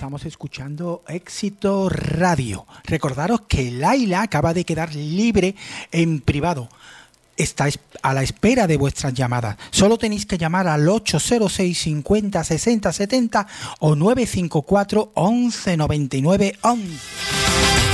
estamos escuchando Éxito Radio. Recordaros que Laila acaba de quedar libre en privado. Está a la espera de vuestras llamadas. Solo tenéis que llamar al 806 50 60 70 o 954 11 99 11.